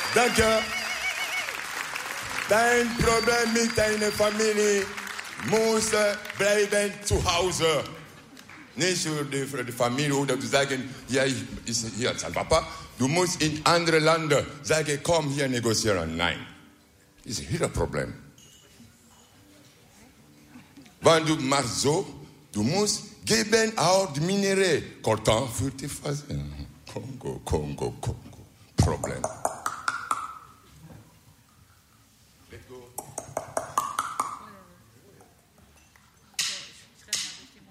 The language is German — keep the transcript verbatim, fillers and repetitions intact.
Danke. Dein Problem mit deiner Familie muss bleiben zu Hause. Nicht für die, für die Familie oder zu sagen, ja, ich ist hier als Papa. Du musst in andere Länder sagen, komm hier negozieren. Nein. Das ist ihr Problem. Wenn du machst so, du musst geben auch die Minerais. Coltan für die Phase. Kongo, Kongo, Kongo. Problem.